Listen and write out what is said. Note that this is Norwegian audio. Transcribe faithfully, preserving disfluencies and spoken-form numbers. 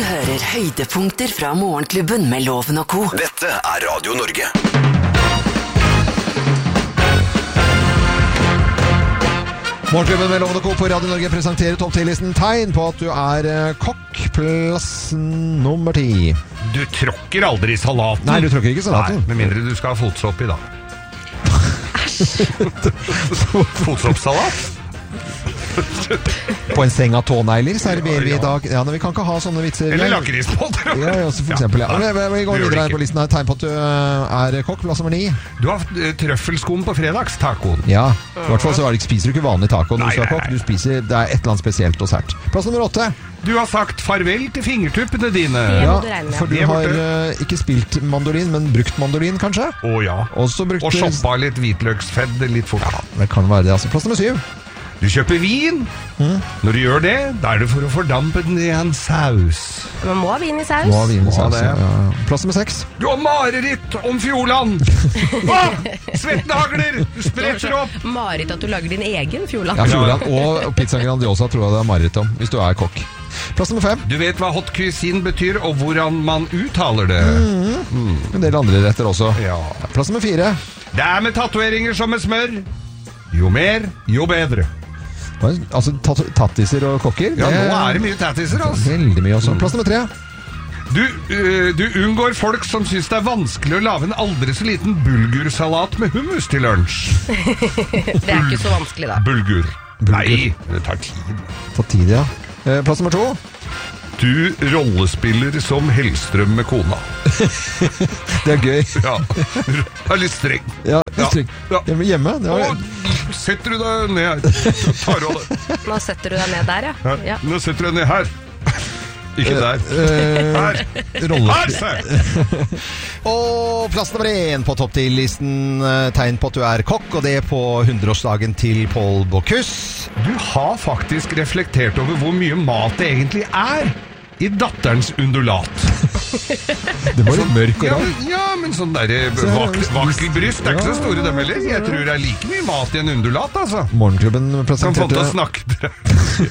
hører høydepunkter fra Morgenklubben med Loven og Co. Dette er Radio Norge. Morgenklubben med Loven og Co. på Radio Norge presenterer topp ti-listen tegn på at du er kokk. Plass nummer ti. Du tråkker aldri i salaten. Nei, du tråkker ikke i salaten. Nei, med mindre du skal ha fotsopp i da. Fotsoppsalat? På en seng av tånegler serverer vi i dag. Ja, men vi kan ikke ha sånne vitser. Eller lakrisboller. Ja, ja, for eksempel. Ja. Ja. Vi, vi går videre her på listen her. Tegn på at du er kokk. Plass nummer ni. Du har uh, trøffelskum på fredagstacoen. Ja, i hvert fall så er det, spiser du ikke vanlig taco når Nei, du skal nei, kokk. nei. Du spiser, det er et eller annet spesielt og sært. Plass nummer åtte. Du har sagt farvel til fingertuppene dine. Ja, må du regne med. for du Det er har borte. uh, ikke spilt mandolin, men brukt mandolin kanskje? Å ja. Også brukt, Og shoppa litt hvitløksfedd litt fort. Ja, det kan være det, altså. Plass nummer syv. Du kjøper vin. Mm. Når du gjør det, da er det for å fordampe den i en saus. Man må ha vin i saus. Nå har vi inn i Ja, saus, det. ja. Plass nummer seks. Du har mareritt om Fjordland. Ah, svetten hagler. Du spretter opp. Marit at du lager din egen fjordland. Ja, Fjordland og pizza Grandiosa tror jeg det er mareritt om, hvis du er kokk. Plass nummer fem. Du vet hva hot cuisine betyr, og hvordan man uttaler det. Mm. En del andre retter også. Ja. Plass nummer fire. Det er med tatoveringer som med smør. Jo mer, jo bedre. Altså tat tattiser og kokker. Ja, nå er det mye tattiser, altså. Veldig mye også. Plass nummer tre. Du, øh, du unngår folk som synes det er vanskelig å lage en aldri så liten bulgursalat med hummus til lunsj. Det er ikke så vanskelig da. Bulgur. Bulgur. Nei, det tar tid. På tid, ja. Eh, Plass nummer to. Du rollespiller som Hellstrøm med kona. Det er gøy. Ja, det er litt streng. Ja, streng. Ja. Hjemme, hjemme. Det var... Nå setter du deg ned her. Ta rolle. Nå setter du deg ned der, ja. ja. Nå setter du deg ned her. Ikke der. Eh, Her. rolle... Her, se. Og plass nummer én på topp ti-listen. eh, Tegn på at du er kokk, og det på hundreårsdagen til Paul Bocuse. Du har faktisk reflektert over hvor mye mat det egentlig er i datterens undulat. Det var litt mørk og Ja, rar. men, ja, men sånn der Så jeg har vak spist- vakkelbryst er ikke så Ja, store dem heller. Jeg tror det er like mye mat i en undulat, altså. Morgenklubben Kan få til å presenterte snakke.